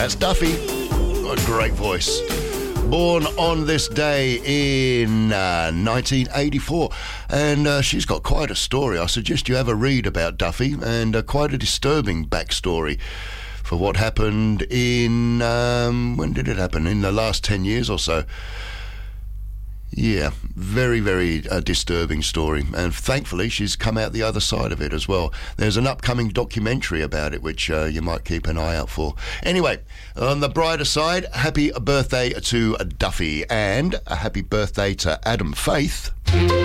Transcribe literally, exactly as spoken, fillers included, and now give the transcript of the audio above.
That's Duffy. What a great voice. Born on this day in uh, nineteen eighty-four, and uh, she's got quite a story. I suggest you have a read about Duffy, and uh, quite a disturbing backstory for what happened in, um, when did it happen? In the last ten years or so. Yeah, very, very uh, disturbing story, and thankfully she's come out the other side of it as well. There's an upcoming documentary about it which uh, you might keep an eye out for. Anyway, on the brighter side, happy birthday to Duffy, and a happy birthday to Adam Faith.